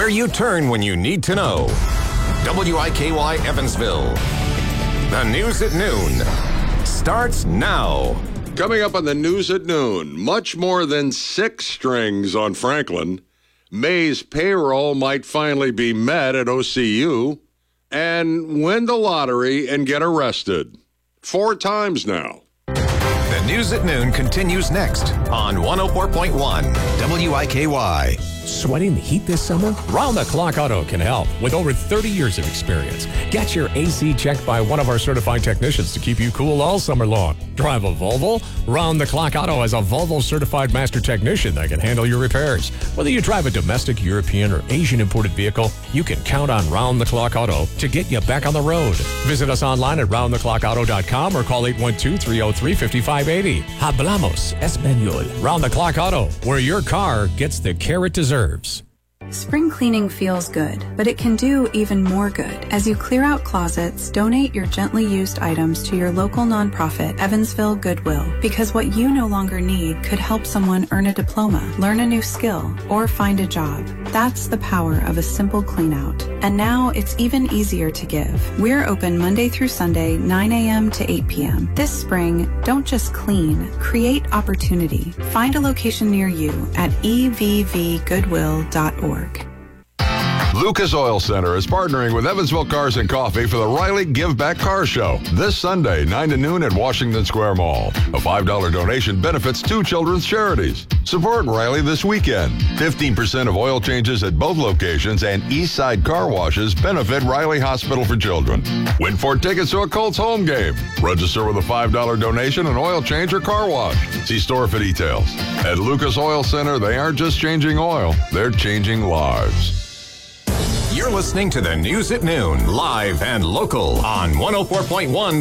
Where you turn when you need to know. WIKY Evansville. The news at noon starts now. Coming up on the news at noon, much more than 6 strings on Franklin. May's payroll might finally be met at OCU. And win the lottery and get arrested. 4 times now. The news at noon continues next on 104.1 WIKY. Sweating the heat this summer? Round the Clock Auto can help with over 30 years of experience. Get your AC checked by one of our certified technicians to keep you cool all summer long. Drive a Volvo? Round the Clock Auto has a Volvo certified master technician that can handle your repairs. Whether you drive a domestic, European, or Asian imported vehicle, you can count on Round the Clock Auto to get you back on the road. Visit us online at roundtheclockauto.com or call 812-303-5580. Hablamos Español. Round the Clock Auto, where your car gets the care it deserves. Spring cleaning feels good, but it can do even more good. As you clear out closets, donate your gently used items to your local nonprofit, Evansville Goodwill, because what you no longer need could help someone earn a diploma, learn a new skill, or find a job. That's the power of a simple clean out. And now it's even easier to give. We're open Monday through Sunday, 9 a.m. to 8 p.m. This spring, don't just clean, create opportunity. Find a location near you at evvgoodwill.org. Lucas Oil Center is partnering with Evansville Cars and Coffee for the Riley Give Back Car Show this Sunday, 9 to noon at Washington Square Mall. A $5 donation benefits 2 children's charities. Support Riley this weekend. 15% of oil changes at both locations and Eastside car washes benefit Riley Hospital for Children. Win 4 tickets to a Colts home game. Register with a $5 donation, an oil change, or car wash. See store for details. At Lucas Oil Center, they aren't just changing oil, they're changing lives. You're listening to the news at noon, live and local on 104.1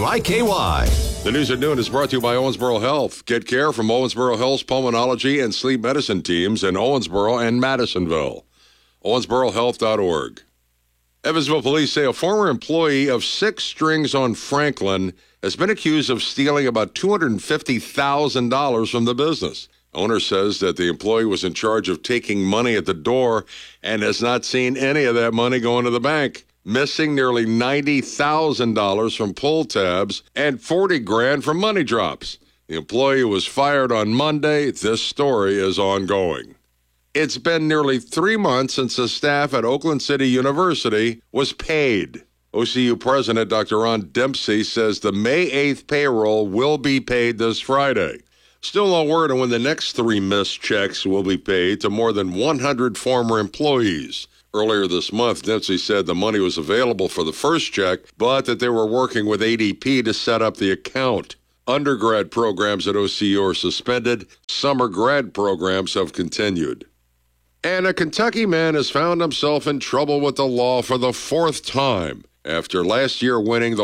WIKY. The news at noon is brought to you by Owensboro Health. Get care from Owensboro Health's pulmonology and sleep medicine teams in Owensboro and Madisonville. OwensboroHealth.org. Evansville police say a former employee of 6 Strings on Franklin has been accused of stealing about $250,000 from the business. Owner says that the employee was in charge of taking money at the door and has not seen any of that money go into the bank. Missing nearly $90,000 from pull tabs and $40,000 from money drops. The employee was fired on Monday. This story is ongoing. It's been nearly 3 months since the staff at Oakland City University was paid. OCU President Dr. Ron Dempsey says the May 8th payroll will be paid this Friday. Still no word on when the next 3 missed checks will be paid to more than 100 former employees. Earlier this month, Dempsey said the money was available for the first check, but that they were working with ADP to set up the account. Undergrad programs at OCU are suspended. Summer grad programs have continued. And a Kentucky man has found himself in trouble with the law for the 4th time after last year winning the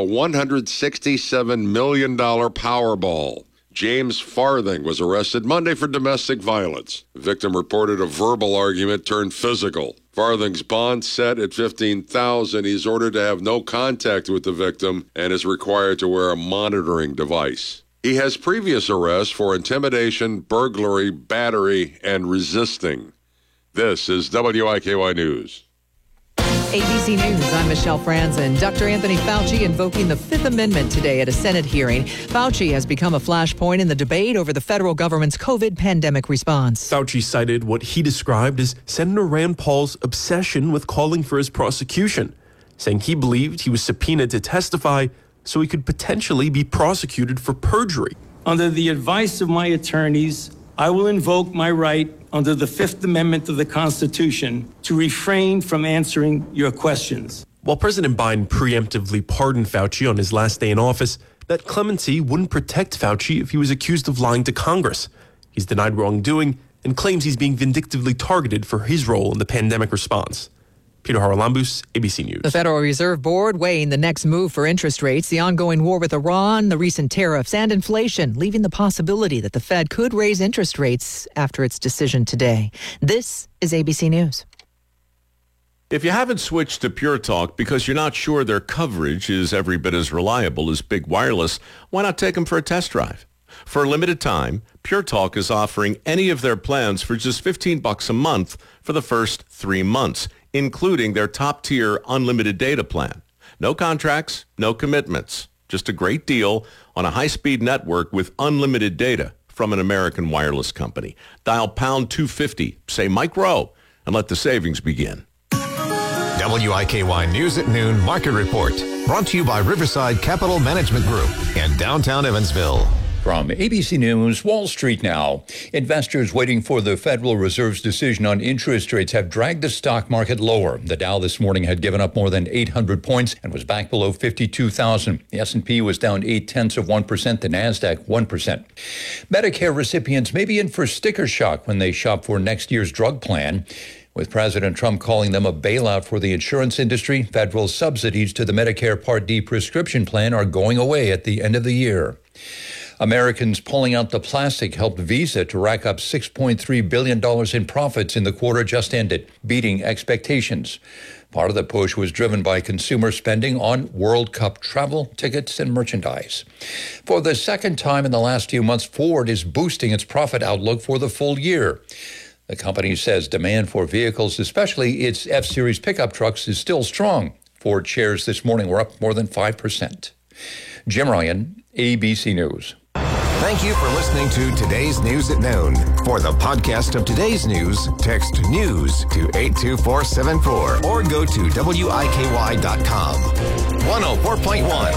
$167 million Powerball. James Farthing was arrested Monday for domestic violence. The victim reported a verbal argument turned physical. Farthing's bond set at $15,000. He's ordered to have no contact with the victim and is required to wear a monitoring device. He has previous arrests for intimidation, burglary, battery, and resisting. This is WIKY News. ABC News, I'm Michelle Franzen. Dr. Anthony Fauci invoking the Fifth Amendment today at a Senate hearing. Fauci has become a flashpoint in the debate over the federal government's COVID pandemic response. Fauci cited what he described as Senator Rand Paul's obsession with calling for his prosecution, saying he believed he was subpoenaed to testify so he could potentially be prosecuted for perjury. Under the advice of my attorneys, I will invoke my right under the Fifth Amendment of the Constitution to refrain from answering your questions. While President Biden preemptively pardoned Fauci on his last day in office, that clemency wouldn't protect Fauci if he was accused of lying to Congress. He's denied wrongdoing and claims he's being vindictively targeted for his role in the pandemic response. Peter Haralambous, ABC News. The Federal Reserve Board weighing the next move for interest rates, the ongoing war with Iran, the recent tariffs, and inflation, leaving the possibility that the Fed could raise interest rates after its decision today. This is ABC News. If you haven't switched to Pure Talk because you're not sure their coverage is every bit as reliable as Big Wireless, why not take them for a test drive? For a limited time, Pure Talk is offering any of their plans for just $15 a month for the first 3 months, including their top-tier unlimited data plan. No contracts, no commitments. Just a great deal on a high-speed network with unlimited data from an American wireless company. Dial pound 250, say Mike Rowe, and let the savings begin. WIKY News at Noon Market Report. Brought to you by Riverside Capital Management Group in downtown Evansville. From ABC News, Wall Street now. Investors waiting for the Federal Reserve's decision on interest rates have dragged the stock market lower. The Dow this morning had given up more than 800 points and was back below 52,000. The S&P was down 0.8%, the Nasdaq 1%. Medicare recipients may be in for sticker shock when they shop for next year's drug plan. With President Trump calling them a bailout for the insurance industry, federal subsidies to the Medicare Part D prescription plan are going away at the end of the year. Americans pulling out the plastic helped Visa to rack up $6.3 billion in profits in the quarter just ended, beating expectations. Part of the push was driven by consumer spending on World Cup travel, tickets, and merchandise. For the second time in the last few months, Ford is boosting its profit outlook for the full year. The company says demand for vehicles, especially its F-Series pickup trucks, is still strong. Ford shares this morning were up more than 5%. Jim Ryan, ABC News. Thank you for listening to Today's News at Noon. For the podcast of today's news, text NEWS to 82474 or go to WIKY.com. 104.1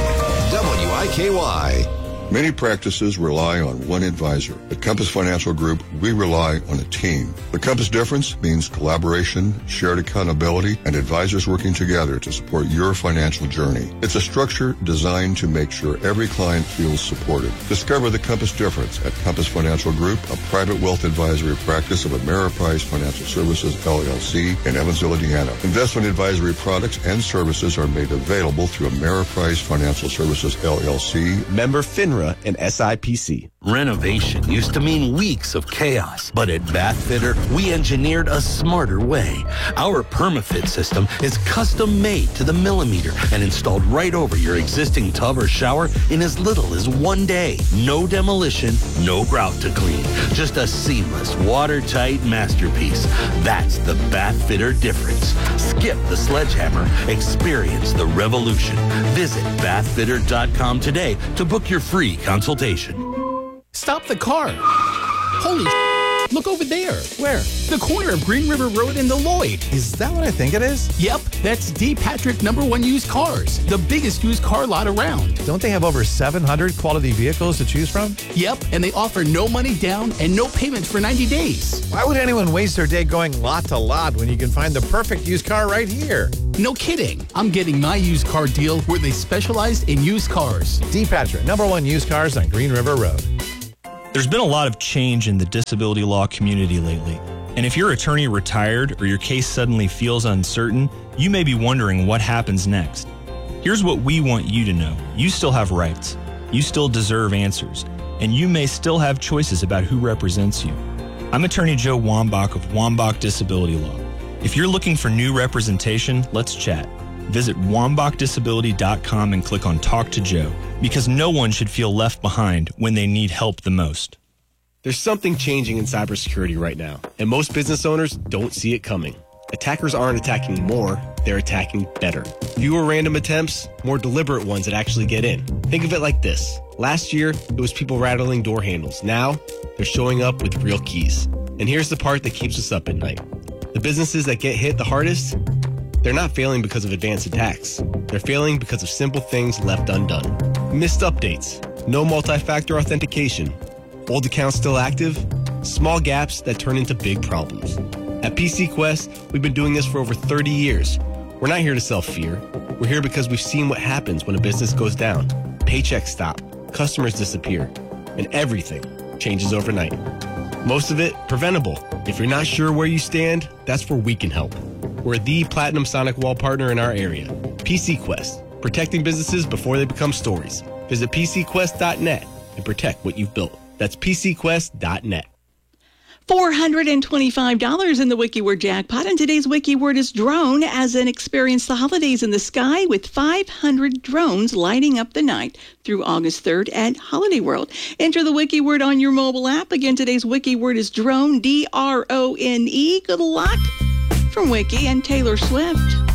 WIKY. Many practices rely on one advisor. At Compass Financial Group, we rely on a team. The Compass difference means collaboration, shared accountability, and advisors working together to support your financial journey. It's a structure designed to make sure every client feels supported. Discover the Compass difference at Compass Financial Group, a private wealth advisory practice of Ameriprise Financial Services, LLC, in Evansville, Indiana. Investment advisory products and services are made available through Ameriprise Financial Services, LLC. Member FINRA and SIPC. Renovation used to mean weeks of chaos, but at Bathfitter, we engineered a smarter way. Our PermaFit system is custom made to the millimeter and installed right over your existing tub or shower in as little as 1 day. No demolition, no grout to clean. Just a seamless, watertight masterpiece. That's the Bathfitter difference. Skip the sledgehammer. Experience the revolution. Visit bathfitter.com today to book your free consultation. Stop the car. Holy look over there. Where? The corner of Green River Road and the Lloyd. Is that what I think it is? Yep, that's D. Patrick #1 Used Cars, the biggest used car lot around. Don't they have over 700 quality vehicles to choose from? Yep, and they offer no money down and no payments for 90 days. Why would anyone waste their day going lot to lot when you can find the perfect used car right here? No kidding. I'm getting my used car deal where they specialize in used cars. D. Patrick, #1 Used Cars on Green River Road. There's been a lot of change in the disability law community lately. And if your attorney retired or your case suddenly feels uncertain, you may be wondering what happens next. Here's what we want you to know. You still have rights. You still deserve answers. And you may still have choices about who represents you. I'm Attorney Joe Wambach of Wambach Disability Law. If you're looking for new representation, let's chat. Visit WambachDisability.com and click on Talk to Joe, because no one should feel left behind when they need help the most. There's something changing in cybersecurity right now, and most business owners don't see it coming. Attackers aren't attacking more, they're attacking better. Fewer random attempts, more deliberate ones that actually get in. Think of it like this. Last year, it was people rattling door handles. Now, they're showing up with real keys. And here's the part that keeps us up at night. The businesses that get hit the hardest, they're not failing because of advanced attacks. They're failing because of simple things left undone. Missed updates, no multi-factor authentication, old accounts still active, small gaps that turn into big problems. At PC Quest, we've been doing this for over 30 years. We're not here to sell fear. We're here because we've seen what happens when a business goes down. Paychecks stop, customers disappear, and everything changes overnight. Most of it preventable. If you're not sure where you stand, that's where we can help. We're the Platinum Sonic Wall partner in our area. PC Quest, protecting businesses before they become stories. Visit PCQuest.net and protect what you've built. That's PCQuest.net. $425 in the WikiWord jackpot, and today's WikiWord is drone, as in experience the holidays in the sky with 500 drones lighting up the night through August 3rd at Holiday World. Enter the WikiWord on your mobile app. Again, today's WikiWord is drone, D-R-O-N-E. Good luck from Wiki and Taylor Swift.